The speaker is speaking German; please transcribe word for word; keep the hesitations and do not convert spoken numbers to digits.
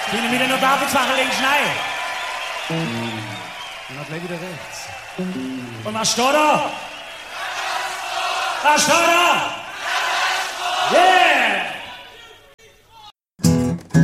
Bin ich wieder nur Barfußfacher links rein. Und dann gleich wieder rechts. Und was steht da? Was steht da?